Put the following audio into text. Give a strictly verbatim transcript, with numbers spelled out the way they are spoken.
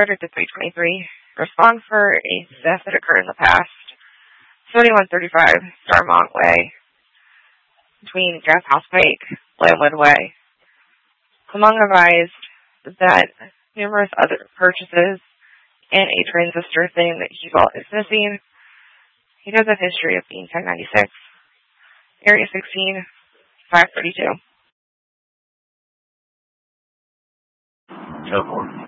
Frederick to three twenty-three. Respond for a theft that occurred in the past. seventy-one thirty-five Starmont Way, between Gas House Pike, Glenwood Way. Clemong advised that numerous other purchases and a transistor thing that he felt is missing. He does have history of being ten ninety-six. Area sixteen, five thirty-two. Go for it.